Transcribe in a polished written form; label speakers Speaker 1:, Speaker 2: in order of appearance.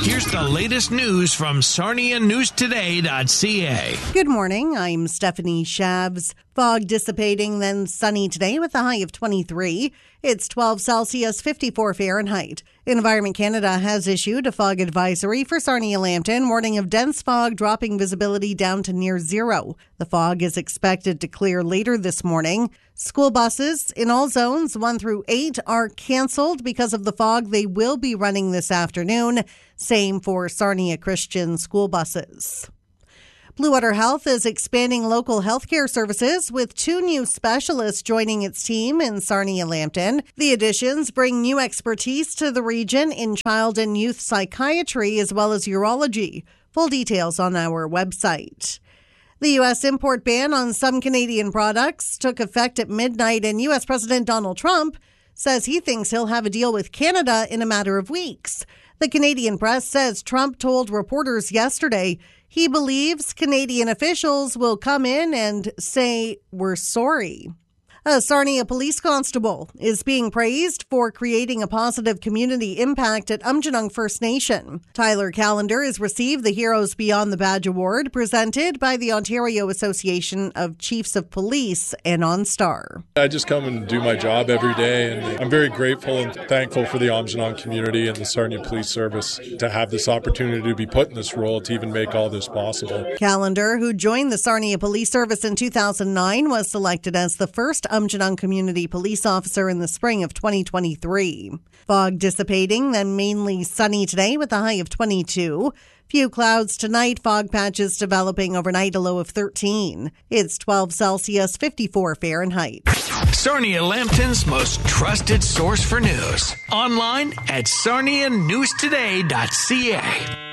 Speaker 1: Here's the latest news from SarniaNewsToday.ca.
Speaker 2: Good morning. I'm Stephanie Shabs. Fog dissipating, then sunny today with a high of 23. It's 12 Celsius, 54 Fahrenheit. Environment Canada has issued a fog advisory for Sarnia-Lambton, warning of dense fog dropping visibility down to near zero. The fog is expected to clear later this morning. School buses in all zones 1 through 8 are cancelled because of the fog. They will be running this afternoon. Same for Sarnia Christian school buses. Blue Water Health is expanding local healthcare services with 2 new specialists joining its team in Sarnia-Lambton. The additions bring new expertise to the region in child and youth psychiatry as well as urology. Full details on our website. The U.S. import ban on some Canadian products took effect at midnight, and U.S. President Donald Trump says he thinks he'll have a deal with Canada in a matter of weeks. The Canadian press says Trump told reporters yesterday he believes Canadian officials will come in and say, "We're sorry." A Sarnia police constable is being praised for creating a positive community impact at Aamjiwnaang First Nation. Tyler Callender has received the Heroes Beyond the Badge Award presented by the Ontario Association of Chiefs of Police and OnStar.
Speaker 3: I just come and do my job every day, and I'm very grateful and thankful for the Aamjiwnaang community and the Sarnia Police Service to have this opportunity to be put in this role to even make all this possible.
Speaker 2: Callender, who joined the Sarnia Police Service in 2009, was selected as the first Aamjiwnaang Community Police Officer in the spring of 2023. Fog dissipating, then mainly sunny today with a high of 22. Few clouds tonight, fog patches developing overnight, a low of 13. It's 12 Celsius, 54 Fahrenheit.
Speaker 1: Sarnia-Lambton's most trusted source for news. Online at SarniaNewsToday.ca.